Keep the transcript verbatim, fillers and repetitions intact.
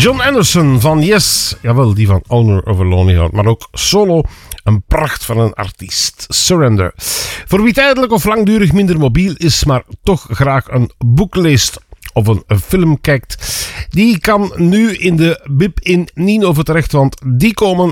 John Anderson van Yes, jawel, die van Owner of a Lonely Heart, maar ook solo, een pracht van een artiest. Surrender. Voor wie tijdelijk of langdurig minder mobiel is, maar toch graag een boek leest of een, een film kijkt, die kan nu in de Bib in Nienhoven terecht, want die komen